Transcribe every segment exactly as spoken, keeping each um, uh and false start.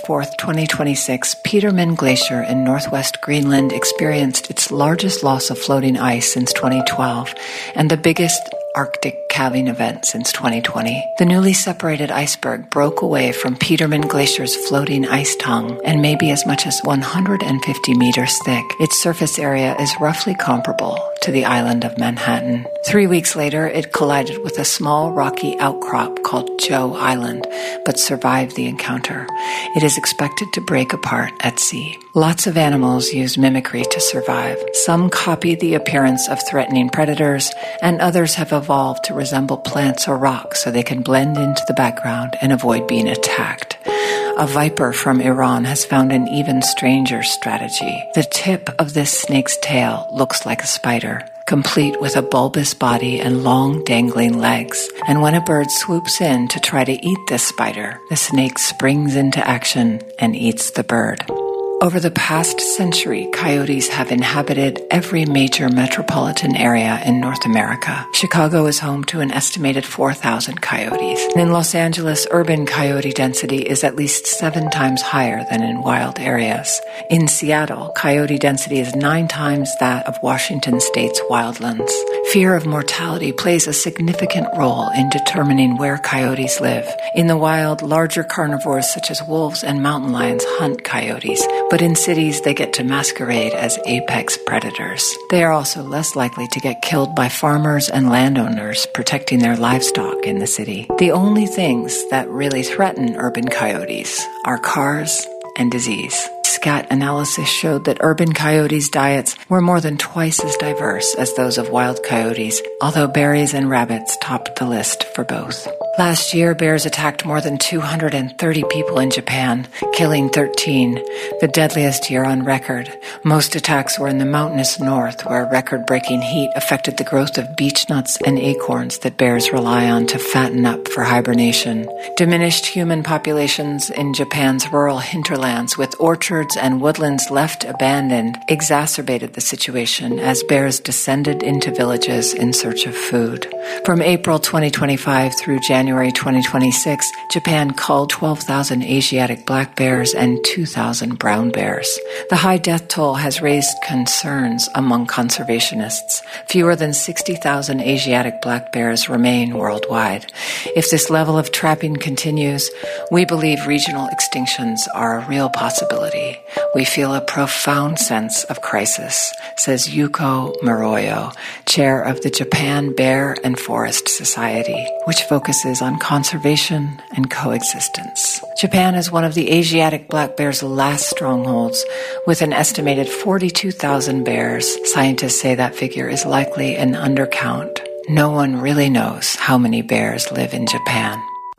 fourth, twenty twenty-six, Petermann Glacier in northwest Greenland experienced its largest loss of floating ice since twenty twelve and the biggest Arctic calving event since twenty twenty. The newly separated iceberg broke away from Petermann Glacier's floating ice tongue and may be as much as one hundred fifty meters thick. Its surface area is roughly comparable to the island of Manhattan. Three weeks later, it collided with a small rocky outcrop called Joe Island, but survived the encounter. It is expected to break apart at sea. Lots of animals use mimicry to survive. Some copy the appearance of threatening predators, and others have evolved to resemble plants or rocks so they can blend into the background and avoid being attacked. A viper from Iran has found an even stranger strategy. The tip of this snake's tail looks like a spider, complete with a bulbous body and long dangling legs. And when a bird swoops in to try to eat this spider, the snake springs into action and eats the bird. Over the past century, coyotes have inhabited every major metropolitan area in North America. Chicago is home to an estimated four thousand coyotes. And in Los Angeles, urban coyote density is at least seven times higher than in wild areas. In Seattle, coyote density is nine times that of Washington State's wildlands. Fear of mortality plays a significant role in determining where coyotes live. In the wild, larger carnivores such as wolves and mountain lions hunt coyotes, but in cities they get to masquerade as apex predators. They are also less likely to get killed by farmers and landowners protecting their livestock in the city. The only things that really threaten urban coyotes are cars and disease. Scat analysis showed that urban coyotes' diets were more than twice as diverse as those of wild coyotes, although berries and rabbits topped the list for both. Last year, bears attacked more than two hundred thirty people in Japan, killing thirteen, the deadliest year on record. Most attacks were in the mountainous north, where record-breaking heat affected the growth of beech nuts and acorns that bears rely on to fatten up for hibernation. Diminished human populations in Japan's rural hinterlands, with orchards and woodlands left abandoned, exacerbated the situation as bears descended into villages in search of food. From April twenty twenty-five through January twenty twenty-six, Japan culled twelve thousand Asiatic black bears and two thousand brown bears. The high death toll has raised concerns among conservationists. Fewer than sixty thousand Asiatic black bears remain worldwide. If this level of trapping continues, we believe regional extinctions are a real possibility. We feel a profound sense of crisis, says Yuko Moroyo, chair of the Japan Bear and Forest Society, which focuses on conservation and coexistence. Japan is one of the Asiatic black bear's last strongholds, with an estimated forty-two thousand bears. Scientists say that figure is likely an undercount. No one really knows how many bears live in Japan.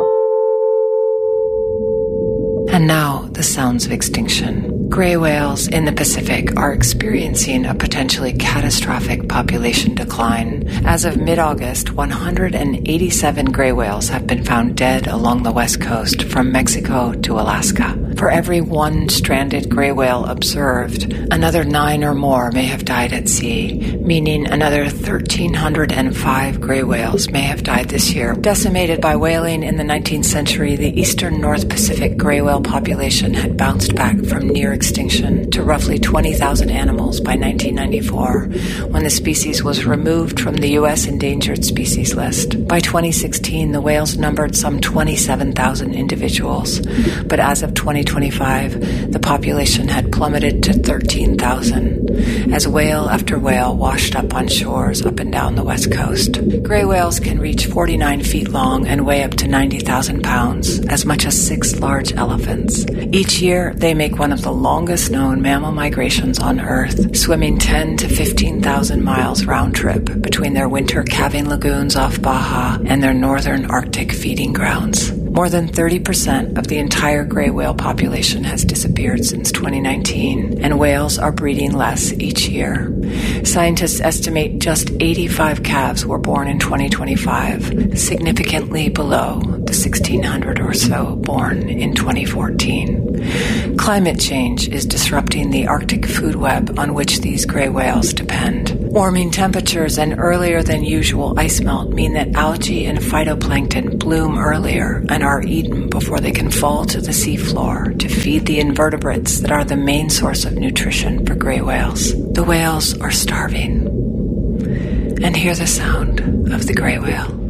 And now, the sounds of extinction. Gray whales in the Pacific are experiencing a potentially catastrophic population decline. As of mid-August, one hundred eighty-seven gray whales have been found dead along the west coast from Mexico to Alaska. For every one stranded gray whale observed, another nine or more may have died at sea, meaning another one thousand three hundred five gray whales may have died this year. Decimated by whaling in the nineteenth century, the eastern North Pacific gray whale population had bounced back from near extinction to roughly twenty thousand animals by nineteen ninety-four, when the species was removed from the U S endangered species list. By twenty sixteen, the whales numbered some twenty-seven thousand individuals, but as of twenty twenty-five, the population had plummeted to thirteen thousand, as whale after whale washed up on shores up and down the west coast. Gray whales can reach forty-nine feet long and weigh up to ninety thousand pounds, as much as six large elephants. Each year, they make one of the longest known mammal migrations on Earth, swimming ten to fifteen thousand miles round trip between their winter calving lagoons off Baja and their northern Arctic feeding grounds. More than thirty percent of the entire gray whale population has disappeared since twenty nineteen, and whales are breeding less each year. Scientists estimate just eighty-five calves were born in twenty twenty-five, significantly below the sixteen hundred or so born in twenty fourteen. Climate change is disrupting the Arctic food web on which these gray whales depend. Warming temperatures and earlier than usual ice melt mean that algae and phytoplankton bloom earlier and are eaten before they can fall to the seafloor to feed the invertebrates that are the main source of nutrition for gray whales. The whales are starving. And hear the sound of the gray whale.